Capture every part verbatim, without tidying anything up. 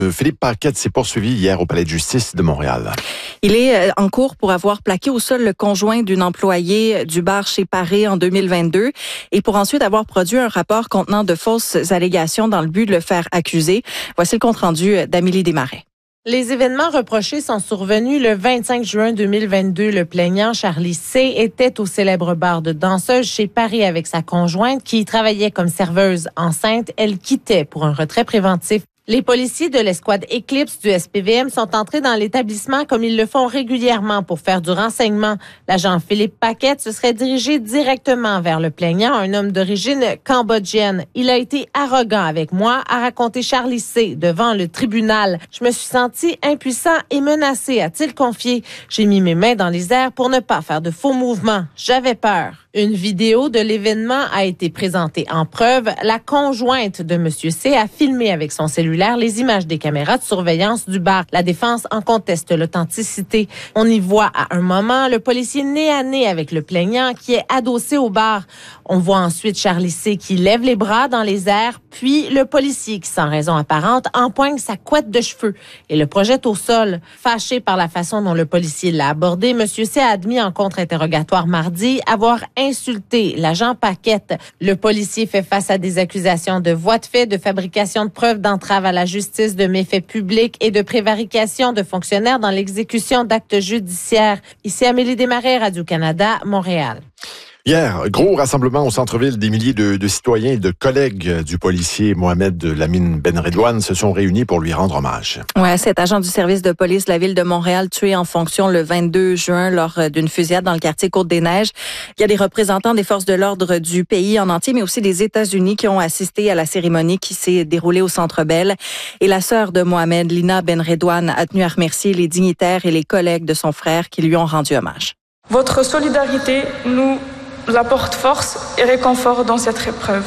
Philippe Paquette s'est poursuivi hier au Palais de justice de Montréal. Il est en cours pour avoir plaqué au sol le conjoint d'une employée du bar chez Paré en deux mille vingt-deux et pour ensuite avoir produit un rapport contenant de fausses allégations dans le but de le faire accuser. Voici le compte-rendu d'Amélie Desmarais. Les événements reprochés sont survenus le vingt-cinq juin deux mille vingt-deux. Le plaignant, Charlie C., était au célèbre bar de danseuse chez Paris avec sa conjointe qui travaillait comme serveuse enceinte. Elle quittait pour un retrait préventif. Les policiers de l'escouade Eclipse du S P V M sont entrés dans l'établissement comme ils le font régulièrement pour faire du renseignement. L'agent Philippe Paquette se serait dirigé directement vers le plaignant, un homme d'origine cambodgienne. Il a été arrogant avec moi, a raconté Charlie C. devant le tribunal. Je me suis senti impuissant et menacé, a-t-il confié. J'ai mis mes mains dans les airs pour ne pas faire de faux mouvements. J'avais peur. Une vidéo de l'événement a été présentée en preuve. La conjointe de M. C. a filmé avec son cellulaire les images des caméras de surveillance du bar. La défense en conteste l'authenticité. On y voit à un moment le policier nez à nez avec le plaignant qui est adossé au bar. On voit ensuite Charlie C. qui lève les bras dans les airs, puis le policier qui, sans raison apparente, empoigne sa couette de cheveux et le projette au sol. Fâché par la façon dont le policier l'a abordé, M. C. a admis en contre-interrogatoire mardi avoir insulté l'agent Paquette. Le policier fait face à des accusations de voies de fait, de fabrication de preuves, d'entrave à la justice, de méfaits publics et de prévarication de fonctionnaires dans l'exécution d'actes judiciaires. Ici Amélie Desmarais, Radio-Canada, Montréal. Hier, gros rassemblement au centre-ville. Des milliers de, de citoyens et de collègues du policier Mohamed Lamine Benredouane se sont réunis pour lui rendre hommage. Ouais, cet agent du service de police de la ville de Montréal tué en fonction le vingt-deux juin lors d'une fusillade dans le quartier Côte-des-Neiges. Il y a des représentants des forces de l'ordre du pays en entier, mais aussi des États-Unis qui ont assisté à la cérémonie qui s'est déroulée au Centre Bell. Et la sœur de Mohamed, Lina Benredouane, a tenu à remercier les dignitaires et les collègues de son frère qui lui ont rendu hommage. Votre solidarité nous apporte force et réconfort dans cette épreuve.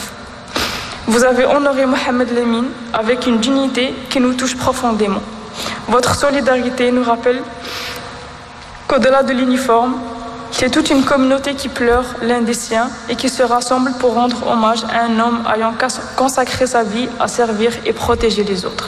Vous avez honoré Mohamed Lamine avec une dignité qui nous touche profondément. Votre solidarité nous rappelle qu'au-delà de l'uniforme, c'est toute une communauté qui pleure l'un des siens et qui se rassemble pour rendre hommage à un homme ayant consacré sa vie à servir et protéger les autres.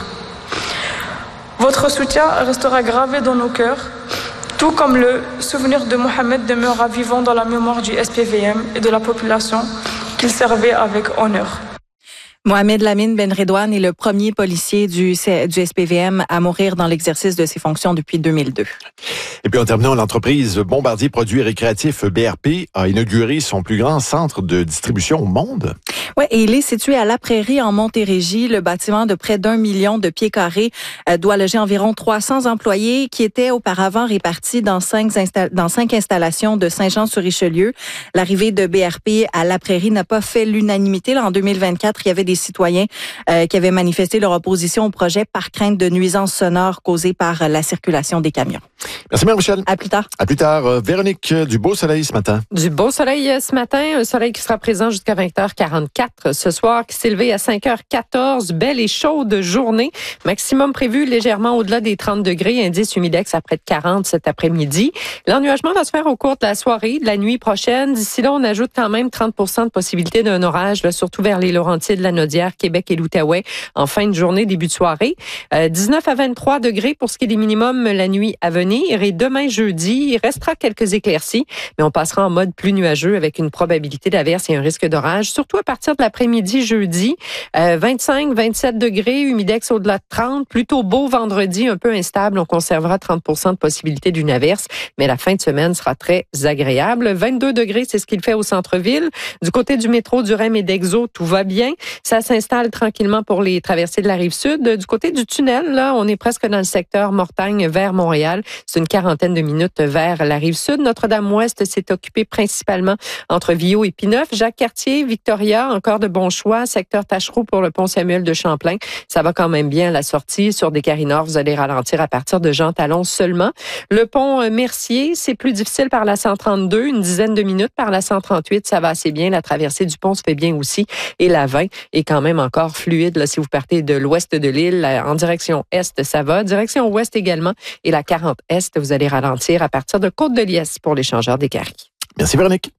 Votre soutien restera gravé dans nos cœurs, tout comme le souvenir de Mohamed demeurera vivant dans la mémoire du S P V M et de la population qu'il servait avec honneur. Mohamed Lamine Benredouane est le premier policier du, du S P V M à mourir dans l'exercice de ses fonctions depuis deux mille deux. Et puis en terminant, l'entreprise Bombardier Produits Récréatifs B R P a inauguré son plus grand centre de distribution au monde. Oui, et il est situé à La Prairie, en Montérégie. Le bâtiment de près d'un million de pieds carrés euh, doit loger environ trois cents employés qui étaient auparavant répartis dans cinq, insta- dans cinq installations de Saint-Jean-sur-Richelieu. L'arrivée de B R P à La Prairie n'a pas fait l'unanimité. Là, en deux mille vingt-quatre, il y avait des citoyens euh, qui avaient manifesté leur opposition au projet par crainte de nuisances sonores causées par la circulation des camions. Merci, Marie-Michel. À plus tard. À plus tard. Euh, Véronique, du beau soleil ce matin. Du beau soleil ce matin, un soleil qui sera présent jusqu'à vingt heures quarante-quatre ce soir, qui s'est levé à cinq heures quatorze. Belle et chaude journée. Maximum prévu légèrement au-delà des trente degrés. Indice humidex à près de quarante cet après-midi. L'ennuagement va se faire au cours de la soirée, de la nuit prochaine. D'ici là, on ajoute quand même trente pour cent de possibilité d'un orage, là, surtout vers les Laurentides, la Naudière, Québec et l'Outaouais en fin de journée, début de soirée. Euh, dix-neuf à vingt-trois degrés pour ce qui est des minimums la nuit à venir. Et demain jeudi, il restera quelques éclaircies, mais on passera en mode plus nuageux avec une probabilité d'averse et un risque d'orage, surtout à partir de l'après-midi jeudi. Euh, vingt-cinq, vingt-sept degrés, humidex au-delà de trente. Plutôt beau vendredi, un peu instable. On conservera trente pour cent de possibilité d'une averse, mais la fin de semaine sera très agréable. vingt-deux degrés, c'est ce qu'il fait au centre-ville. Du côté du métro, du R E M et d'Exo, tout va bien. Ça s'installe tranquillement pour les traversées de la Rive-Sud. Du côté du tunnel, là, on est presque dans le secteur Mortagne vers Montréal. C'est une quarantaine de minutes vers la Rive-Sud. Notre-Dame-Ouest s'est occupée principalement entre Viau et Pineuf. Jacques-Cartier, Victoria, encore de bons choix. Secteur Tachereau pour le pont Samuel de Champlain. Ça va quand même bien à la sortie. Sur des Carrés-Nord, vous allez ralentir à partir de Jean-Talon seulement. Le pont Mercier, c'est plus difficile par la cent trente-deux. Une dizaine de minutes par la cent trente-huit. Ça va assez bien. La traversée du pont se fait bien aussi. Et la vingt est quand même encore fluide. Là, si vous partez de l'ouest de l'île, en direction est, ça va. Direction ouest également. Et la quarante est, vous allez ralentir à partir de Côte-de-Liesse pour l'échangeur des Carrés. Merci, Véronique.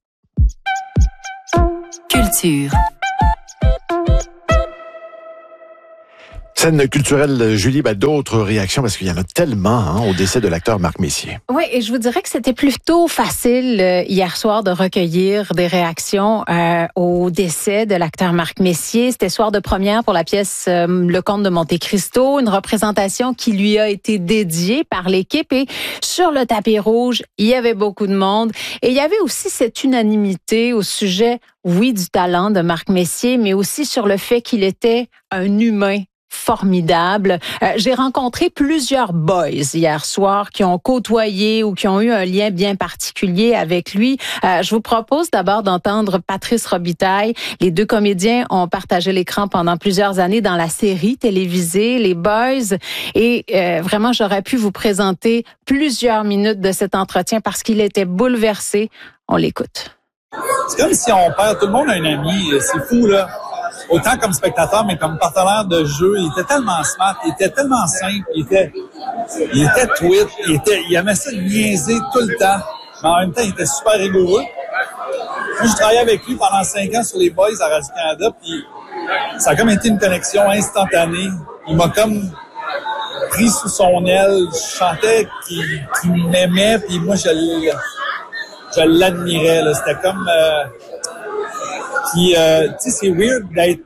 Culture. Scène culturelle, Julie, ben, d'autres réactions, parce qu'il y en a tellement hein, au décès de l'acteur Marc Messier. Oui, et je vous dirais que c'était plutôt facile euh, hier soir de recueillir des réactions euh, au décès de l'acteur Marc Messier. C'était soir de première pour la pièce euh, Le Comte de Monte Cristo, une représentation qui lui a été dédiée par l'équipe. Et sur le tapis rouge, il y avait beaucoup de monde. Et il y avait aussi cette unanimité au sujet, oui, du talent de Marc Messier, mais aussi sur le fait qu'il était un humain formidable. Euh, j'ai rencontré plusieurs boys hier soir qui ont côtoyé ou qui ont eu un lien bien particulier avec lui. Euh, je vous propose d'abord d'entendre Patrice Robitaille. Les deux comédiens ont partagé l'écran pendant plusieurs années dans la série télévisée Les Boys. Et euh, vraiment, j'aurais pu vous présenter plusieurs minutes de cet entretien parce qu'il était bouleversé. On l'écoute. C'est comme si on perd, tout le monde a un ami. C'est fou, là. Autant comme spectateur, mais comme partenaire de jeu, il était tellement smart, il était tellement simple, il était, il était tweet, il était, il aimait ça de niaiser tout le temps, mais en même temps, il était super rigoureux. Moi, j'ai travaillé avec lui pendant cinq ans sur les Boys à Radio-Canada, puis ça a comme été une connexion instantanée. Il m'a comme pris sous son aile, je chantais qu'il, qu'il m'aimait, puis moi, je, je l'admirais, là. C'était comme... Euh, Puis, euh, tu sais, c'est weird d'être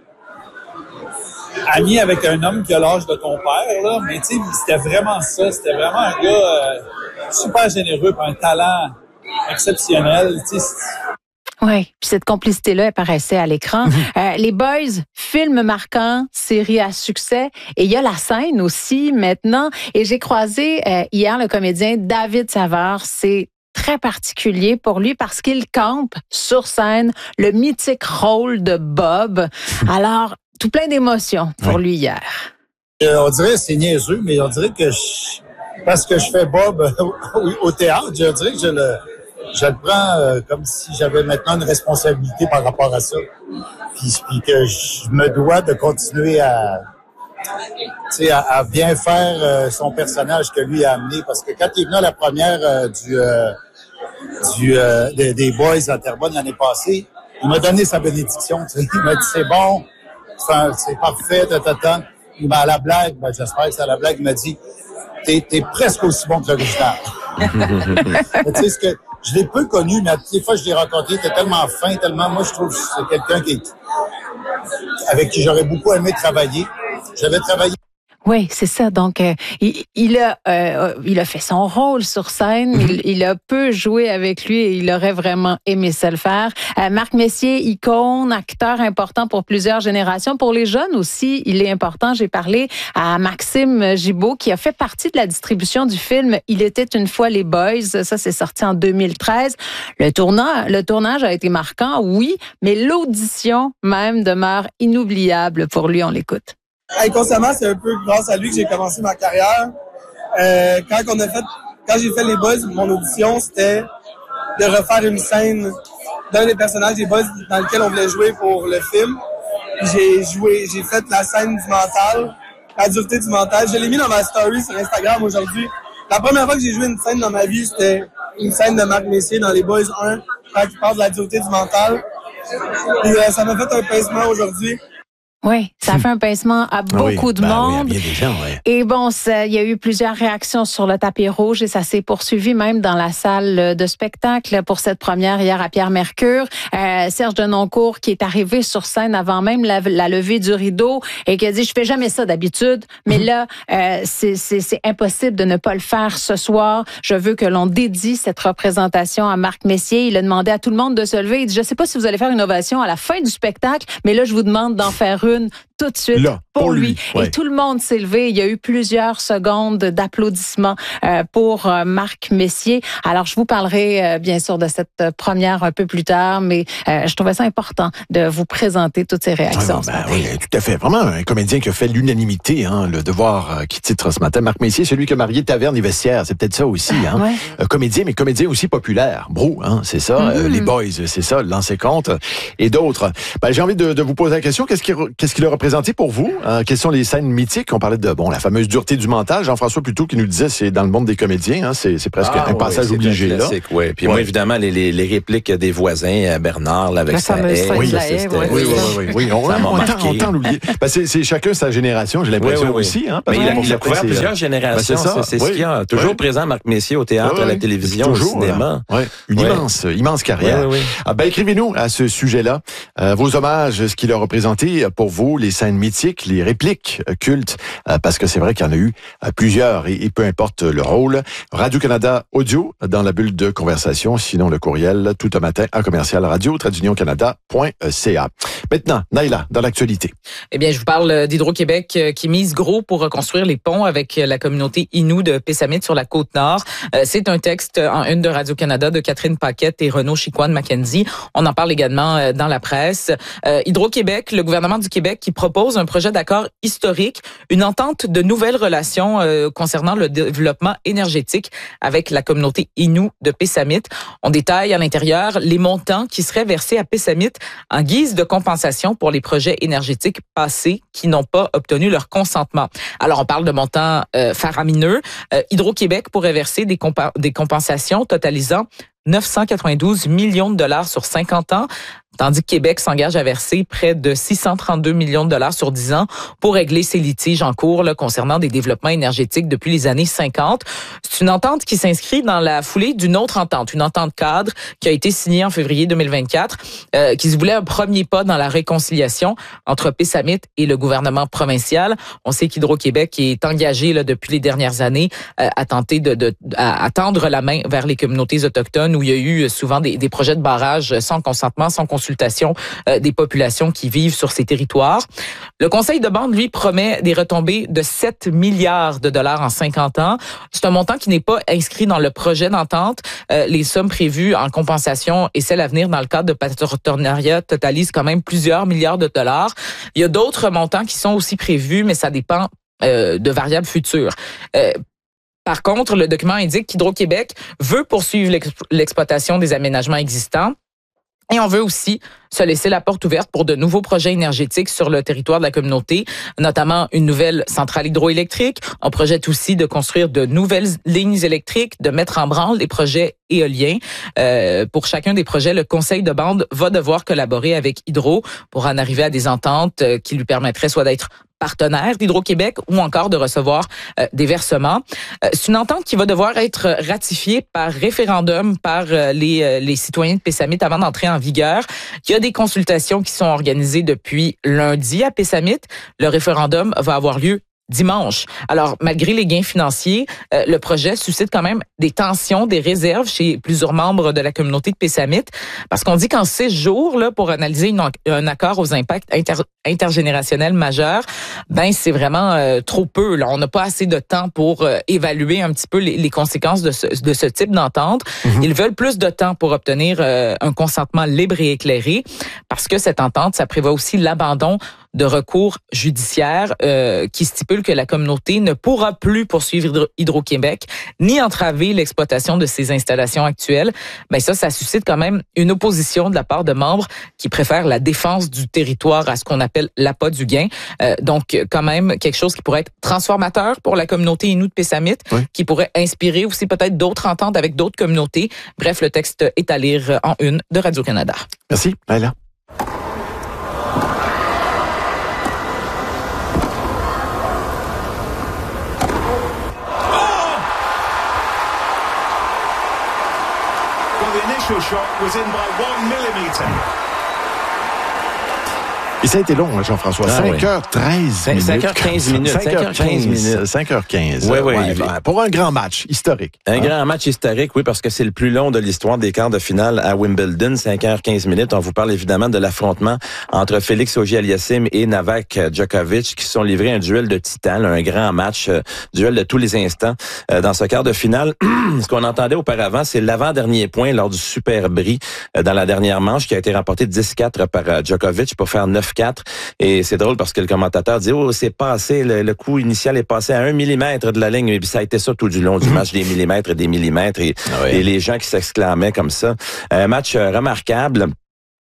ami avec un homme qui a l'âge de ton père, là, mais tu sais, c'était vraiment ça. C'était vraiment un gars euh, super généreux, un talent exceptionnel, tu sais. Oui, puis cette complicité-là apparaissait à l'écran. Mm-hmm. Euh, les Boys, film marquant, série à succès. Et il y a la scène aussi maintenant. Et j'ai croisé euh, hier le comédien David Savard. C'est très particulier pour lui parce qu'il campe sur scène le mythique rôle de Bob. Alors, tout plein d'émotions pour oui. lui hier. Euh, on dirait que c'est niaiseux, mais on dirait que je, parce que je fais Bob au, au théâtre, je dirais que je le, je le prends euh, comme si j'avais maintenant une responsabilité par rapport à ça. Puis, puis que je me dois de continuer à... Tu sais, à, à bien faire euh, son personnage que lui a amené. Parce que quand il est venu à la première euh, du, euh, du euh, des, des Boys à Terrebonne l'année passée, il m'a donné sa bénédiction. Tu sais. Il m'a dit, c'est bon, c'est, c'est parfait, tata. Il m'a à la blague, ben, j'espère que c'est à la blague, il m'a dit, t'es, t'es presque aussi bon que l'original. Tu sais, ce que je l'ai peu connu, mais des fois je l'ai rencontré, il était tellement fin, tellement, moi je trouve que c'est quelqu'un qui avec qui j'aurais beaucoup aimé travailler. J'avais travaillé. Oui, c'est ça. Donc, euh, il, il a euh, il a fait son rôle sur scène. Mm-hmm. Il, il a peu joué avec lui et il aurait vraiment aimé ça le faire. Euh, Marc Messier, icône, acteur important pour plusieurs générations. Pour les jeunes aussi, il est important. J'ai parlé à Maxime Gibault qui a fait partie de la distribution du film Il était une fois les Boys. Ça, c'est sorti en deux mille treize. Le tournage, le tournage a été marquant, oui, mais l'audition même demeure inoubliable pour lui. On l'écoute. Inconsciemment, c'est un peu grâce à lui que j'ai commencé ma carrière. Euh, quand on a fait, quand j'ai fait les Boys, mon audition, c'était de refaire une scène d'un des personnages des Boys dans lequel on voulait jouer pour le film. J'ai joué, j'ai fait la scène du mental, la dureté du mental. Je l'ai mis dans ma story sur Instagram aujourd'hui. La première fois que j'ai joué une scène dans ma vie, c'était une scène de Marc Messier dans les Boys un, quand il parle de la dureté du mental. Et euh, ça m'a fait un pincement aujourd'hui. Oui, ça a fait un pincement à beaucoup oui, de ben monde. Oui, à bien des gens, ouais. Et bon, ça, il y a eu plusieurs réactions sur le tapis rouge et ça s'est poursuivi même dans la salle de spectacle pour cette première hier à Pierre-Mercure. Euh, Serge Denoncourt qui est arrivé sur scène avant même la, la levée du rideau et qui a dit « Je fais jamais ça d'habitude, mais mm-hmm. là, euh, c'est, c'est, c'est impossible de ne pas le faire ce soir. Je veux que l'on dédie cette représentation à Marc Messier. » Il a demandé à tout le monde de se lever. Il dit « Je sais pas si vous allez faire une ovation à la fin du spectacle, mais là, je vous demande d'en faire une tout de suite là, pour, pour lui. lui. Ouais. Et tout le monde s'est levé. Il y a eu plusieurs secondes d'applaudissements euh, pour euh, Marc Messier. Alors, je vous parlerai euh, bien sûr de cette première un peu plus tard, mais euh, je trouvais ça important de vous présenter toutes ces réactions. Ah, ben, oui, tout à fait. Vraiment un comédien qui a fait l'unanimité, hein, le devoir euh, qui titre ce matin. Marc Messier, celui qui a marié Taverne et Vestiaire. C'est peut-être ça aussi. Hein. Ouais. Euh, comédien, mais comédien aussi populaire. Brou, hein, c'est ça. Mm-hmm. Euh, les Boys, c'est ça. Lancez compte. Et d'autres. Ben, j'ai envie de, de vous poser la question. Qu'est-ce qui, qu'est-ce qui le représente représenté pour vous. Hein, quelles sont les scènes mythiques? On parlait de bon la fameuse dureté du mental. Jean-François Plutôt qui nous disait c'est dans le monde des comédiens. Hein, c'est, c'est presque ah, un oui, passage c'est obligé un classique, là. Oui. Puis ouais. moi évidemment les, les, les répliques des voisins, Bernard là, avec la sa haie. Oui, ça, haie, oui, oui, oui, oui, oui. On, on, on, tend, on tend l'oublier. Ben, c'est, c'est chacun sa génération. J'ai l'impression oui, oui, oui. aussi. Hein, parce Mais il a, il a couvert plusieurs générations. Ben, c'est ça. C'est, c'est oui. ce qu'il y a. Toujours oui. présent, Marc Messier, au théâtre, oui, à la télévision, toujours, au cinéma. Oui. Une oui. immense, immense carrière. Oui, oui, oui. Ah, ben, écrivez-nous à ce sujet-là euh, vos hommages, ce qu'il a représenté pour vous, les scènes mythiques, les répliques euh, cultes, euh, parce que c'est vrai qu'il y en a eu euh, plusieurs et, et peu importe le rôle. Radio-Canada Audio dans la bulle de conversation, sinon le courriel tout un matin à commercial radio traduction canada point c a. Maintenant, Naïla, dans l'actualité. Eh bien, je vous parle d'Hydro-Québec qui mise gros pour reconstruire les ponts avec la communauté Innu de Pessamit sur la Côte-Nord. C'est un texte en une de Radio-Canada de Catherine Paquette et Renaud Chicoine-Mackenzie. On en parle également dans la presse. Hydro-Québec, le gouvernement du Québec qui propose un projet d'accord historique, une entente de nouvelles relations euh, concernant le développement énergétique avec la communauté Innu de Pessamit. On détaille à l'intérieur les montants qui seraient versés à Pessamit en guise de compensation pour les projets énergétiques passés qui n'ont pas obtenu leur consentement. Alors, on parle de montants euh, faramineux. Euh, Hydro-Québec pourrait verser des, compa- des compensations totalisant neuf cent quatre-vingt-douze millions de dollars sur cinquante ans, tandis que Québec s'engage à verser près de six cent trente-deux millions de dollars sur dix ans pour régler ces litiges en cours là, concernant des développements énergétiques depuis les années cinquante. C'est une entente qui s'inscrit dans la foulée d'une autre entente, une entente cadre qui a été signée en février deux mille vingt-quatre, euh, qui se voulait un premier pas dans la réconciliation entre Pessamit et le gouvernement provincial. On sait qu'Hydro-Québec est engagé là, depuis les dernières années euh, à tenter de, de à, à tendre la main vers les communautés autochtones où il y a eu souvent des, des projets de barrage sans consentement, sans consultation euh, des populations qui vivent sur ces territoires. Le Conseil de bande, lui, promet des retombées de sept milliards de dollars en cinquante ans. C'est un montant qui n'est pas inscrit dans le projet d'entente. Euh, les sommes prévues en compensation et celles à venir dans le cadre de partenariat totalisent quand même plusieurs milliards de dollars. Il y a d'autres montants qui sont aussi prévus, mais ça dépend euh, de variables futures. Euh, Par contre, le document indique qu'Hydro-Québec veut poursuivre l'ex- l'exploitation des aménagements existants et on veut aussi se laisser la porte ouverte pour de nouveaux projets énergétiques sur le territoire de la communauté, notamment une nouvelle centrale hydroélectrique. On projette aussi de construire de nouvelles lignes électriques, de mettre en branle des projets éoliens. Euh, pour chacun des projets, le conseil de bande va devoir collaborer avec Hydro pour en arriver à des ententes qui lui permettraient soit d'être partenaire d'Hydro-Québec ou encore de recevoir euh, des versements. Euh, c'est une entente qui va devoir être ratifiée par référendum par euh, les, euh, les citoyens de Pessamit avant d'entrer en vigueur. Il y a des consultations qui sont organisées depuis lundi à Pessamit. Le référendum va avoir lieu dimanche. Alors, malgré les gains financiers, euh, le projet suscite quand même des tensions, des réserves chez plusieurs membres de la communauté de Pessamit, parce qu'on dit qu'en six jours, là, pour analyser une, un accord aux impacts inter, intergénérationnels majeurs, ben c'est vraiment euh, trop peu. Là. On n'a pas assez de temps pour euh, évaluer un petit peu les, les conséquences de ce, de ce type d'entente. Mm-hmm. Ils veulent plus de temps pour obtenir euh, un consentement libre et éclairé, parce que cette entente, ça prévoit aussi l'abandon de recours judiciaires euh, qui stipule que la communauté ne pourra plus poursuivre Hydro-Québec ni entraver l'exploitation de ses installations actuelles. Ben ça, ça suscite quand même une opposition de la part de membres qui préfèrent la défense du territoire à ce qu'on appelle l'appât du gain. Euh, donc, quand même, quelque chose qui pourrait être transformateur pour la communauté Innu de Pessamit, oui. qui pourrait inspirer aussi peut-être d'autres ententes avec d'autres communautés. Bref, le texte est à lire en une de Radio-Canada. Merci, Laila. The initial shot was in by one millimeter. Et ça a été long, Jean-François. Ah, cinq heures treize minutes. cinq heures quinze minutes. cinq heures quinze minutes. cinq heures quinze. Oui, oui. Ouais, ben, pour un grand match historique. Un hein? grand match historique, oui, parce que c'est le plus long de l'histoire des quarts de finale à Wimbledon. cinq heures quinze minutes. On vous parle évidemment de l'affrontement entre Félix Auger-Aliassime et Novak Djokovic qui se sont livrés un duel de titans, un grand match, euh, duel de tous les instants. Euh, dans ce quart de finale, ce qu'on entendait auparavant, c'est l'avant-dernier point lors du Super Brie euh, dans la dernière manche qui a été remporté dix quatre par euh, Djokovic pour faire neuf quatre. Et c'est drôle parce que le commentateur dit « Oh, c'est passé, le, le coup initial est passé à un millimètre de la ligne. » Et puis ça a été ça tout du long du match, des millimètres et des millimètres. Et, ah oui. et les gens qui s'exclamaient comme ça. Un match remarquable.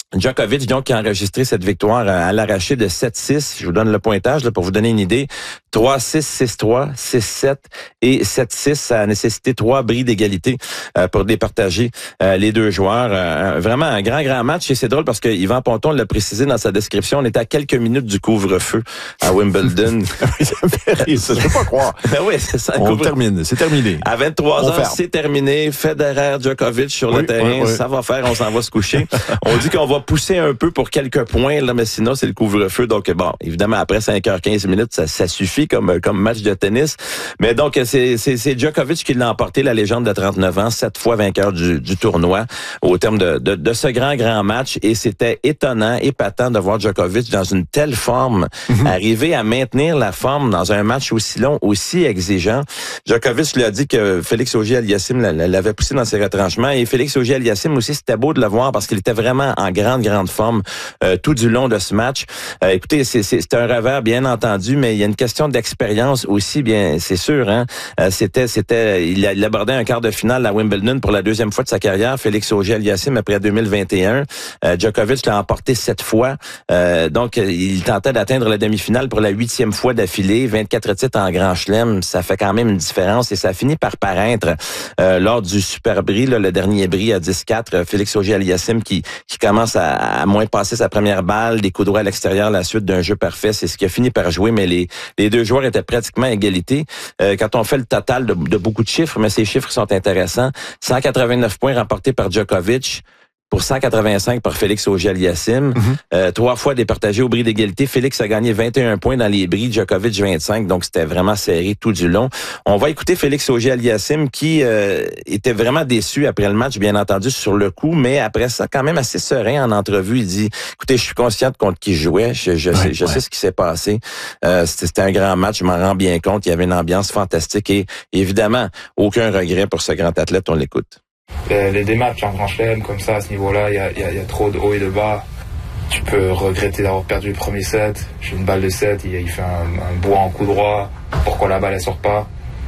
Djokovic, donc, qui a enregistré cette victoire à l'arraché de sept six. Je vous donne le pointage là, pour vous donner une idée. trois six, six trois, six sept et sept six. Ça a nécessité trois bris d'égalité euh, pour départager euh, les deux joueurs. Euh, vraiment un grand, grand match. Et c'est drôle parce que Yvan Ponton l'a précisé dans sa description. On était à quelques minutes du couvre-feu à Wimbledon. Ça fait rire, ça, je peux pas croire. Ben oui, c'est ça. On termine, c'est terminé. À vingt-trois heures, c'est terminé. Federer, Djokovic sur oui, le terrain. Oui, oui. Ça va faire, on s'en va se coucher. On dit qu'on va pousser un peu pour quelques points, là, mais sinon, c'est le couvre-feu. Donc, bon, évidemment, après cinq heures quinze minutes, ça, ça suffit comme, comme match de tennis. Mais donc, c'est, c'est, c'est Djokovic qui l'a emporté, la légende de trente-neuf ans, sept fois vainqueur du, du tournoi au terme de, de, de ce grand, grand match. Et c'était étonnant, épatant de voir Djokovic dans une telle forme, mm-hmm. arriver à maintenir la forme dans un match aussi long, aussi exigeant. Djokovic lui a dit que Félix Auger-Aliassime l'avait poussé dans ses retranchements. Et Félix Auger-Aliassime aussi, c'était beau de le voir parce qu'il était vraiment en grande, grande forme euh, tout du long de ce match. Euh, écoutez, c'est, c'est, c'est un revers, bien entendu, mais il y a une question d'expérience aussi, bien, c'est sûr. Hein? Euh, c'était, c'était, il, a, il abordait un quart de finale à Wimbledon pour la deuxième fois de sa carrière. Félix Auger-Aliassime après deux mille vingt et un. Euh, Djokovic l'a emporté sept fois. Euh, donc, il tentait d'atteindre la demi-finale pour la huitième fois d'affilée. vingt-quatre titres en Grand Chelem, ça fait quand même une différence et ça finit par paraître euh, lors du Super Brie, là, le dernier Brie à dix quatre. Félix Auger-Aliassime qui, qui commence à, à moins passer sa première balle, des coups droits à l'extérieur, la suite d'un jeu parfait, c'est ce qui a fini par jouer, mais les, les deux joueurs étaient pratiquement à égalité. Euh, quand on fait le total de, de beaucoup de chiffres, mais ces chiffres sont intéressants, cent quatre-vingt-neuf points remportés par Djokovic, pour cent quatre-vingt-cinq par Félix Auger-Aliassime. Mm-hmm. Euh, trois fois départagé au bris d'égalité. Félix a gagné vingt et un points dans les bris, Djokovic vingt-cinq, donc c'était vraiment serré tout du long. On va écouter Félix Auger-Aliassime qui euh, était vraiment déçu après le match, bien entendu, sur le coup, mais après ça, quand même assez serein en entrevue. Il dit, écoutez, je suis conscient de contre qui je jouais, je, je, ouais, sais, je ouais. sais ce qui s'est passé. Euh, c'était, c'était un grand match, je m'en rends bien compte. Il y avait une ambiance fantastique et évidemment, aucun regret pour ce grand athlète. On l'écoute. Les, les matchs en Grand Chelem, comme ça, à ce niveau-là, il y a, y, a, y a trop de haut et de bas. Tu peux regretter d'avoir perdu le premier set. J'ai une balle de set, il, il fait un, un bois en coup droit. Pourquoi la balle, elle sort pas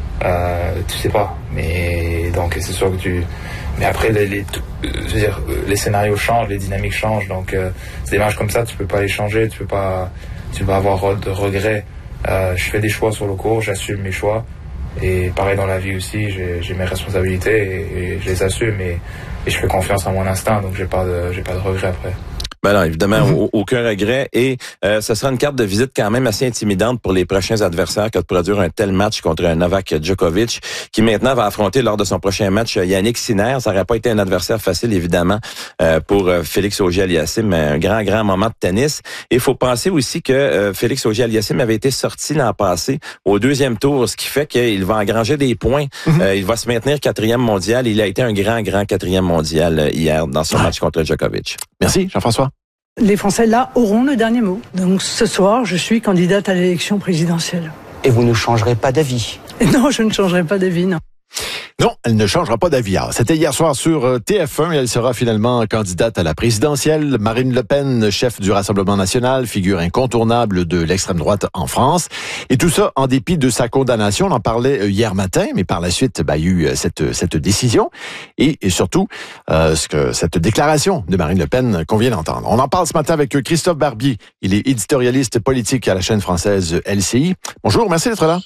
euh, Tu sais pas. Mais donc, c'est sûr que tu... Mais après, les, les, je veux dire, les scénarios changent, les dynamiques changent. Donc, euh, c'est des matchs comme ça, tu peux pas les changer. Tu peux pas... Tu vas avoir de regrets. Euh, je fais des choix sur le court, j'assume mes choix. Et pareil dans la vie aussi, j'ai, j'ai mes responsabilités et, et je les assume et, et je fais confiance à mon instinct, donc j'ai pas de, j'ai pas de regrets après. Ben non, évidemment, mm-hmm. aucun regret. Et euh, ce sera une carte de visite quand même assez intimidante pour les prochains adversaires que de produire un tel match contre un Novak Djokovic, qui maintenant va affronter lors de son prochain match Yannick Sinner. Ça n'aurait pas été un adversaire facile, évidemment, euh, pour euh, Félix Auger-Aliassime, mais un grand, grand moment de tennis. Et il faut penser aussi que euh, Félix Auger-Aliassime avait été sorti l'an passé au deuxième tour, ce qui fait qu'il va engranger des points. Mm-hmm. Euh, il va se maintenir quatrième mondial. Il a été un grand, grand quatrième mondial euh, hier dans son match contre Djokovic. Merci, Jean-François. Les Français, là, auront le dernier mot. Donc ce soir, je suis candidate à l'élection présidentielle. Et vous ne changerez pas d'avis? Non, je ne changerai pas d'avis, non. Non, elle ne changera pas d'avis. C'était hier soir sur T F un et elle sera finalement candidate à la présidentielle. Marine Le Pen, chef du Rassemblement national, figure incontournable de l'extrême droite en France. Et tout ça en dépit de sa condamnation. On en parlait hier matin, mais par la suite, bah, il y a eu cette, cette décision. Et, et surtout, euh, ce que, cette déclaration de Marine Le Pen qu'on vient d'entendre. On en parle ce matin avec Christophe Barbier. Il est éditorialiste politique à la chaîne française L C I. Bonjour, merci d'être là.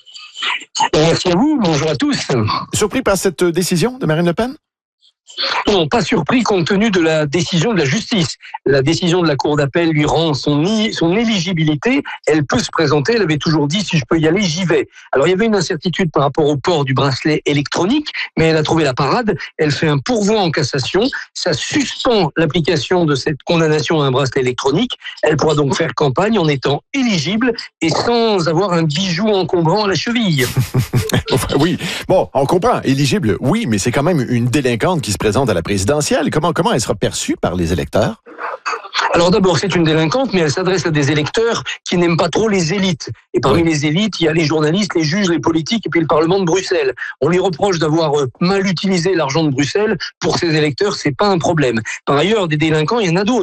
Merci à vous, bonjour à tous. Surpris par cette décision de Marine Le Pen? Non, pas surpris compte tenu de la décision de la justice. La décision de la Cour d'appel lui rend son, son éligibilité. Elle peut se présenter. Elle avait toujours dit, si je peux y aller, j'y vais. Alors, il y avait une incertitude par rapport au port du bracelet électronique, mais elle a trouvé la parade. Elle fait un pourvoi en cassation. Ça suspend l'application de cette condamnation à un bracelet électronique. Elle pourra donc faire campagne en étant éligible et sans avoir un bijou encombrant à la cheville. Oui, bon, on comprend. Éligible, oui, mais c'est quand même une délinquante qui se présente à la présidentielle. Comment, comment elle sera perçue par les électeurs? Alors d'abord, c'est une délinquante, mais elle s'adresse à des électeurs qui n'aiment pas trop les élites. Et parmi oui. les élites, il y a les journalistes, les juges, les politiques et puis le Parlement de Bruxelles. On lui reproche d'avoir mal utilisé l'argent de Bruxelles. Pour ces électeurs, c'est pas un problème. Par ailleurs, des délinquants, il y en a d'autres.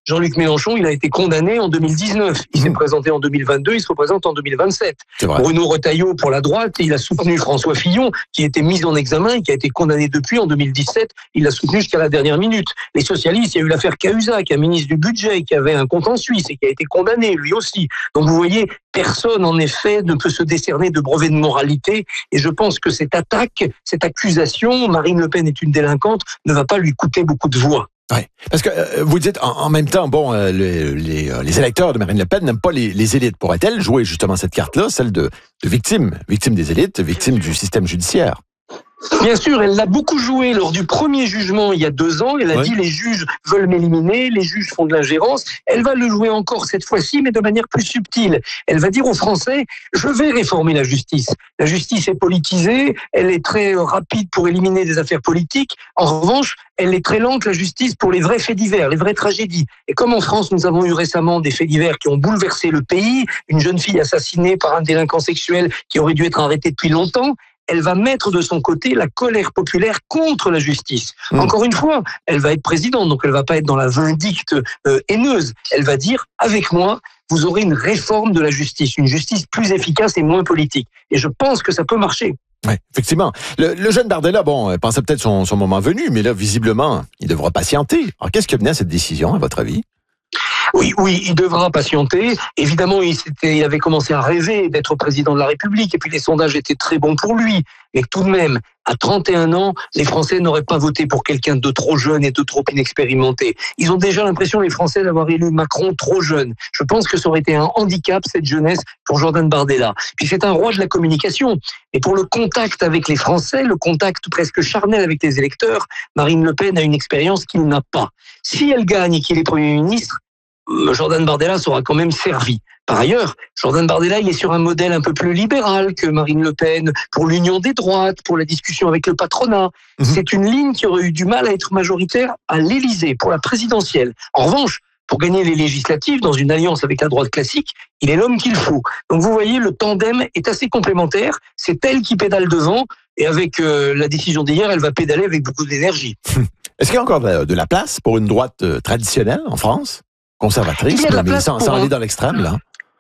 Jean-Luc Mélenchon, il a été condamné en deux mille dix-neuf. Il mmh. s'est présenté en deux mille vingt-deux, il se représente en deux mille vingt-sept. Bruno Retailleau, pour la droite, il a soutenu François Fillon, qui a été mis en examen et qui a été condamné depuis en deux mille dix-sept. Il l'a soutenu jusqu'à la dernière minute. Les socialistes, il y a eu l'affaire Cahuzac, un ministre du budget qui avait un compte en Suisse et qui a été condamné, lui aussi. Donc vous voyez, personne, en effet, ne peut se décerner de brevet de moralité. Et je pense que cette attaque, cette accusation, Marine Le Pen est une délinquante, ne va pas lui coûter beaucoup de voix. Oui, parce que euh, vous dites en, en même temps, bon, euh, les, les, euh, les électeurs de Marine Le Pen n'aiment pas les, les élites. Pourrait-elle jouer justement cette carte-là, celle de, de victime, victime des élites, victime du système judiciaire? Bien sûr, elle l'a beaucoup joué lors du premier jugement il y a deux ans. Elle a oui. dit les juges veulent m'éliminer, les juges font de l'ingérence. Elle va le jouer encore cette fois-ci, mais de manière plus subtile. Elle va dire aux Français, je vais réformer la justice. La justice est politisée, elle est très rapide pour éliminer des affaires politiques. En revanche, elle est très lente, la justice, pour les vrais faits divers, les vraies tragédies. Et comme en France, nous avons eu récemment des faits divers qui ont bouleversé le pays, une jeune fille assassinée par un délinquant sexuel qui aurait dû être arrêté depuis longtemps, elle va mettre de son côté la colère populaire contre la justice. Mmh. Encore une fois, elle va être présidente, donc elle va pas être dans la vindicte euh, haineuse. Elle va dire, avec moi, vous aurez une réforme de la justice, une justice plus efficace et moins politique. Et je pense que ça peut marcher. Oui, effectivement. Le, le jeune Bardella, bon, pensait peut-être son, son moment venu, mais là, visiblement, il devra patienter. Alors, qu'est-ce qui a mené à cette décision, à votre avis? Oui, oui, il devra patienter. Évidemment, il, il avait commencé à rêver d'être président de la République, et puis les sondages étaient très bons pour lui. Mais tout de même, à trente et un ans, les Français n'auraient pas voté pour quelqu'un de trop jeune et de trop inexpérimenté. Ils ont déjà l'impression, les Français, d'avoir élu Macron trop jeune. Je pense que ça aurait été un handicap, cette jeunesse, pour Jordan Bardella. Puis c'est un roi de la communication. Et pour le contact avec les Français, le contact presque charnel avec les électeurs, Marine Le Pen a une expérience qu'il n'a pas. Si elle gagne et qu'il est Premier ministre, Jordan Bardella sera quand même servi. Par ailleurs, Jordan Bardella, il est sur un modèle un peu plus libéral que Marine Le Pen, pour l'union des droites, pour la discussion avec le patronat. Mmh. C'est une ligne qui aurait eu du mal à être majoritaire à l'Élysée, pour la présidentielle. En revanche, pour gagner les législatives, dans une alliance avec la droite classique, il est l'homme qu'il faut. Donc vous voyez, le tandem est assez complémentaire. C'est elle qui pédale devant, et avec euh, la décision d'hier, elle va pédaler avec beaucoup d'énergie. Est-ce qu'il y a encore de la place pour une droite euh, traditionnelle en France? Conservatrice, mais sans, sans aller dans l'extrême, là.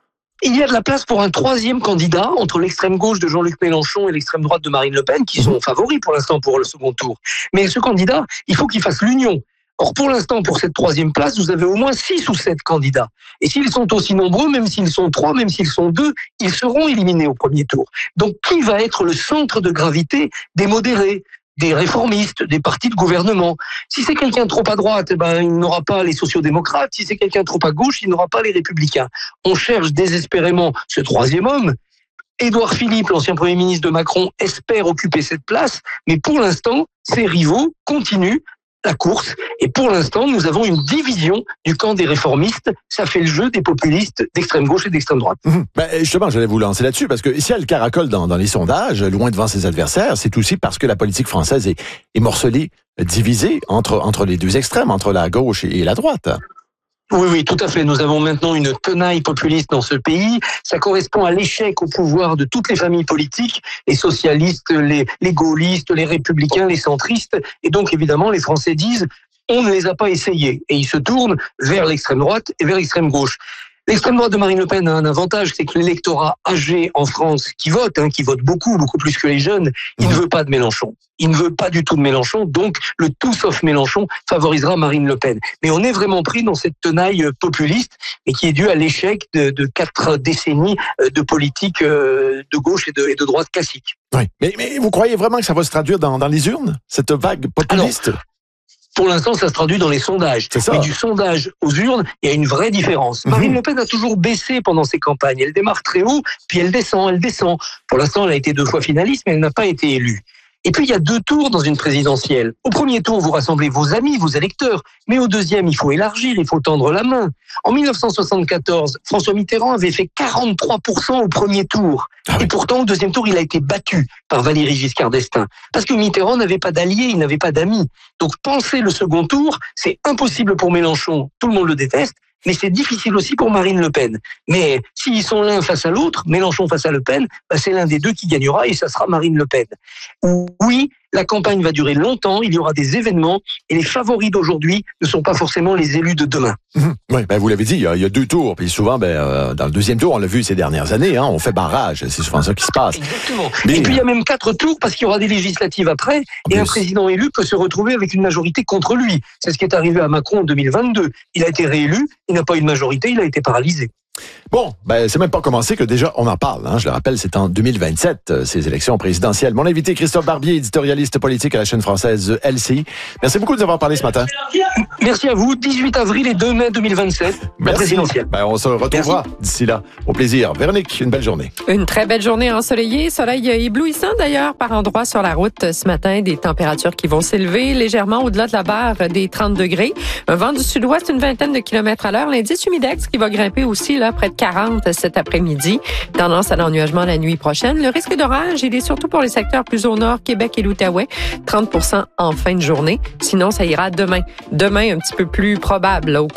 Il y a de la place pour un troisième candidat entre l'extrême gauche de Jean-Luc Mélenchon et l'extrême droite de Marine Le Pen, qui sont favoris pour l'instant pour le second tour. Mais ce candidat, il faut qu'il fasse l'union. Or, pour l'instant, pour cette troisième place, vous avez au moins six ou sept candidats. Et s'ils sont aussi nombreux, même s'ils sont trois, même s'ils sont deux, ils seront éliminés au premier tour. Donc, qui va être le centre de gravité des modérés, des réformistes, des partis de gouvernement? Si c'est quelqu'un trop à droite, eh ben, il n'aura pas les sociaux-démocrates. Si c'est quelqu'un trop à gauche, il n'aura pas les républicains. On cherche désespérément ce troisième homme. Édouard Philippe, l'ancien Premier ministre de Macron, espère occuper cette place. Mais pour l'instant, ses rivaux continuent la course. Et pour l'instant, nous avons une division du camp des réformistes. Ça fait le jeu des populistes d'extrême gauche et d'extrême droite. Mmh. Ben, justement, j'allais vous lancer là-dessus, parce que si elle caracole dans, dans les sondages, loin devant ses adversaires, c'est aussi parce que la politique française est, est morcelée, divisée entre, entre les deux extrêmes, entre la gauche et la droite. Oui, oui, tout à fait. Nous avons maintenant une tenaille populiste dans ce pays. Ça correspond à l'échec au pouvoir de toutes les familles politiques, les socialistes, les, les gaullistes, les républicains, les centristes. Et donc, évidemment, les Français disent, on ne les a pas essayés. Et ils se tournent vers l'extrême droite et vers l'extrême gauche. L'extrême droite de Marine Le Pen a un avantage, c'est que l'électorat âgé en France qui vote, hein, qui vote beaucoup, beaucoup plus que les jeunes, il ne veut pas de Mélenchon. Il ne veut pas du tout de Mélenchon, donc le tout sauf Mélenchon favorisera Marine Le Pen. Mais on est vraiment pris dans cette tenaille populiste, et qui est due à l'échec de, de quatre décennies de politique de gauche et de, et de droite classique. Oui, mais, mais vous croyez vraiment que ça va se traduire dans, dans les urnes, cette vague populiste? Alors, pour l'instant, ça se traduit dans les sondages. Mais du sondage aux urnes, il y a une vraie différence. Mmh. Marine Le Pen a toujours baissé pendant ses campagnes. Elle démarre très haut, puis elle descend, elle descend. Pour l'instant, elle a été deux fois finaliste, mais elle n'a pas été élue. Et puis, il y a deux tours dans une présidentielle. Au premier tour, vous rassemblez vos amis, vos électeurs. Mais au deuxième, il faut élargir, il faut tendre la main. En mille neuf cent soixante-quatorze, François Mitterrand avait fait quarante-trois pour cent au premier tour. Ah oui. Et pourtant, au deuxième tour, il a été battu par Valéry Giscard d'Estaing. Parce que Mitterrand n'avait pas d'alliés, il n'avait pas d'amis. Donc, penser le second tour, c'est impossible pour Mélenchon. Tout le monde le déteste. Mais c'est difficile aussi pour Marine Le Pen. Mais s'ils sont l'un face à l'autre, Mélenchon face à Le Pen, bah c'est l'un des deux qui gagnera et ça sera Marine Le Pen. Oui, La campagne va durer longtemps, il y aura des événements et les favoris d'aujourd'hui ne sont pas forcément les élus de demain. Mmh. Oui, ben vous l'avez dit, il y, a, il y a deux tours. Puis souvent, ben, euh, dans le deuxième tour, on l'a vu ces dernières années, hein, on fait barrage. C'est souvent ça qui se passe. Exactement. Mais, et puis il y a même quatre tours parce qu'il y aura des législatives après et plus. Un président élu peut se retrouver avec une majorité contre lui. C'est ce qui est arrivé à Macron en deux mille vingt-deux. Il a été réélu, il n'a pas eu de majorité, il a été paralysé. Bon, ben c'est même pas commencé que déjà on en parle. Hein. Je le rappelle, c'est en deux mille vingt-sept, euh, ces élections présidentielles. Mon invité, Christophe Barbier, éditorialiste politique à la chaîne française L C I. Merci beaucoup de nous avoir parlé ce matin. Merci à vous. dix-huit avril et deux mai deux mille vingt-sept, la présidentielle. Ben, on se retrouvera d'ici là. Au plaisir. Véronique, une belle journée. Une très belle journée ensoleillée. Soleil éblouissant d'ailleurs par endroits sur la route ce matin. Des températures qui vont s'élever légèrement au-delà de la barre des trente degrés. Un vent du sud-ouest, une vingtaine de kilomètres à l'heure. L'indice humidex qui va grimper aussi là près de quarante cet après-midi. Tendance à l'ennuagement la nuit prochaine. Le risque d'orage, il est surtout pour les secteurs plus au nord, Québec et l'Outaouais. trente pour cent en fin de journée. Sinon, ça ira demain. Demain, un petit peu plus probable là, au cours